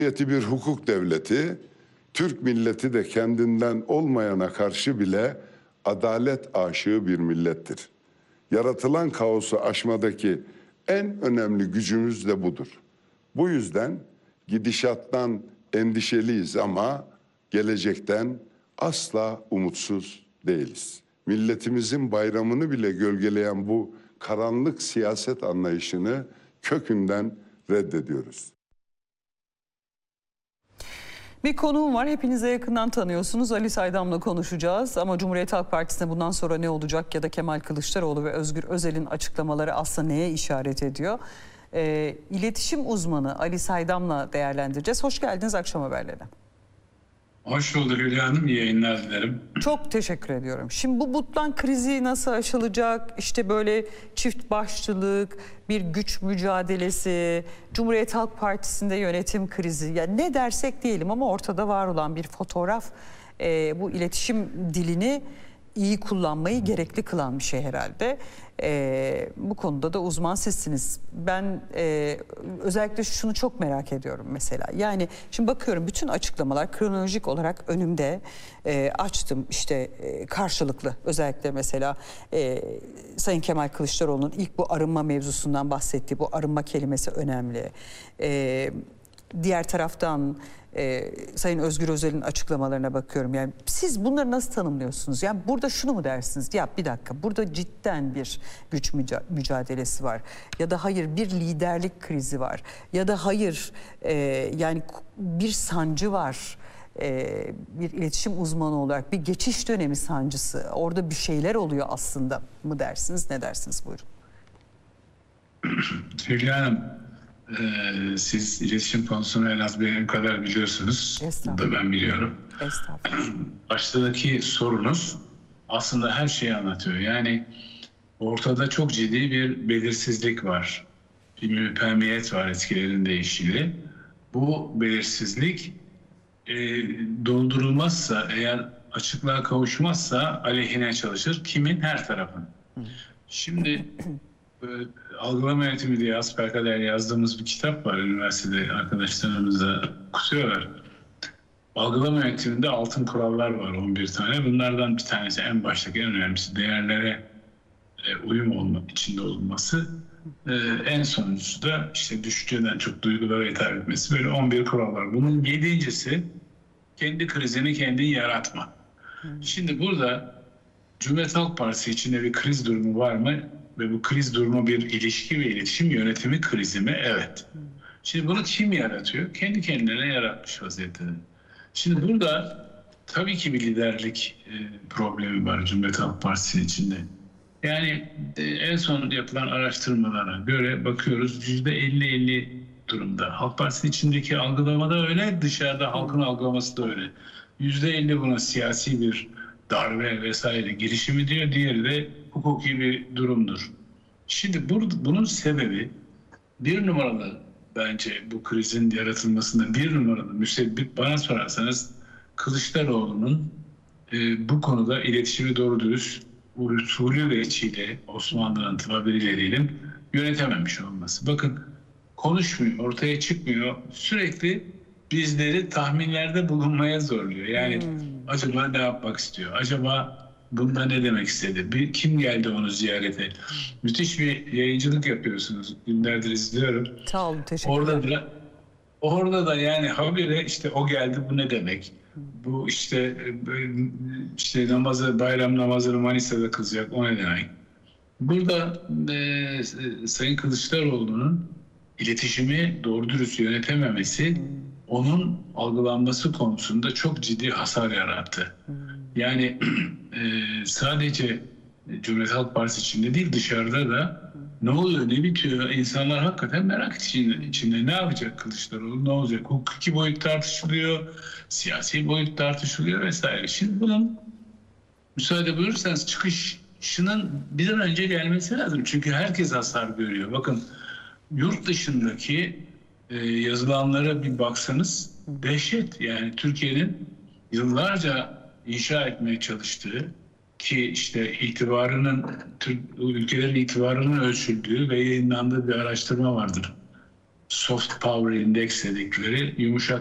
Cumhuriyeti bir hukuk devleti, Türk milleti de kendinden olmayana karşı bile adalet aşığı bir millettir. Yaratılan kaosu aşmadaki en önemli gücümüz de budur. Bu yüzden gidişattan endişeliyiz ama gelecekten asla umutsuz değiliz. Milletimizin bayramını bile gölgeleyen bu karanlık siyaset anlayışını kökünden reddediyoruz. Bir konuğum var. Hepinize yakından tanıyorsunuz. Ali Saydam'la konuşacağız. Ama Cumhuriyet Halk Partisi'nde bundan sonra ne olacak ya da Kemal Kılıçdaroğlu ve Özgür Özel'in açıklamaları aslında neye işaret ediyor? İletişim uzmanı Ali Saydam'la değerlendireceğiz. Hoş geldiniz akşam haberlerine. Hoş bulduk Hülya Hanım. İyi yayınlar dilerim. Çok teşekkür ediyorum. Şimdi bu butlan krizi nasıl aşılacak? İşte böyle çift başlılık, bir güç mücadelesi, Cumhuriyet Halk Partisi'nde yönetim krizi. Yani ne dersek diyelim ama ortada var olan bir fotoğraf bu iletişim dilini iyi kullanmayı gerekli kılan bir şey herhalde. Bu konuda da uzman sizsiniz. Ben özellikle şunu çok merak ediyorum mesela. Yani şimdi bakıyorum bütün açıklamalar kronolojik olarak önümde açtım işte karşılıklı. Özellikle mesela Sayın Kemal Kılıçdaroğlu'nun ilk bu arınma mevzusundan bahsettiği bu arınma kelimesi önemli. Diğer taraftan Sayın Özgür Özel'in açıklamalarına bakıyorum. Yani siz bunları nasıl tanımlıyorsunuz? Yani burada şunu mu dersiniz? Ya bir dakika burada cidden bir güç mücadelesi var. Ya da hayır bir liderlik krizi var. Ya da hayır yani bir sancı var. Bir iletişim uzmanı olarak bir geçiş dönemi sancısı. Orada bir şeyler oluyor aslında mı dersiniz? Ne dersiniz? Buyurun. Hülya Hanım, siz iletişim konusunu en az benim kadar biliyorsunuz. Bunu da ben biliyorum. Baştaki sorunuz aslında her şeyi anlatıyor. Yani ortada çok ciddi bir belirsizlik var. Bir müpemiyet var etkilerin değişikliği. Bu belirsizlik doldurulmazsa, eğer açıklığa kavuşmazsa aleyhine çalışır. Kimin? Her tarafın. Şimdi algılama yönetimi diye asperkader yazdığımız bir kitap var. Üniversitede arkadaşlarımız da okuyorlar. Algılama yönetiminde altın kurallar var 11 tane. Bunlardan bir tanesi en baştaki en önemlisi değerlere uyum içinde olması. En sonuncusu da işte düşünceden çok duygulara hitap etmesi. Böyle 11 kural var. Bunun 7.'si kendi krizini kendin yaratma. Şimdi burada Cumhuriyet Halk Partisi içinde bir kriz durumu var mı? Ve bu kriz durumu bir ilişki ve iletişim yönetimi krizi mi? Evet. Şimdi bunu kim yaratıyor? Kendi kendine yaratmış vaziyette. Şimdi burada tabii ki bir liderlik problemi var Cumhuriyet Halk Partisi içinde. Yani en son yapılan araştırmalara göre bakıyoruz %50-50 durumda. Halk Partisi içindeki algılama da öyle, dışarıda halkın algılaması da öyle. %50 buna siyasi bir darbe vesaire girişimi diyor, diğeri de hukuki bir durumdur. Şimdi bunun sebebi bir numaralı bence bu krizin yaratılmasında bir numaralı müsebbip bana sorarsanız Kılıçdaroğlu'nun bu konuda iletişimi doğru dürüst usulü ve içiyle Osmanlı'nın tabiriyle diyelim yönetememiş olması. Bakın konuşmuyor, ortaya çıkmıyor. Sürekli bizleri tahminlerde bulunmaya zorluyor. Yani acaba ne yapmak istiyor? Acaba bunda ne demek istedi? Kim geldi onu ziyarete? Müthiş bir yayıncılık yapıyorsunuz. Günlerdir izliyorum. Sağ olun, teşekkürler. Orada da yani habire işte o geldi bu ne demek? Bu işte bayram namazını Manisa'da kılacak o ne demek? Burada Sayın Kılıçdaroğlu'nun iletişimi doğru dürüst yönetememesi onun algılanması konusunda çok ciddi hasar yarattı. Yani sadece Cumhuriyet Halk Partisi içinde değil dışarıda da ne oluyor ne bitiyor insanlar hakikaten merak içinde ne yapacak Kılıçdaroğlu, ne olacak, hukuki boyut tartışılıyor, siyasi boyut tartışılıyor vesaire. Şimdi bunun müsaade buyurursanız çıkışının bir an önce gelmesi lazım çünkü herkes hasar görüyor. Bakın yurt dışındaki yazılanlara bir baksanız dehşet. Yani Türkiye'nin yıllarca inşa etmeye çalıştığı ki işte ülkelerin itibarının ölçüldüğü ve yayınlandığı bir araştırma vardır. soft power index dedikleri yumuşak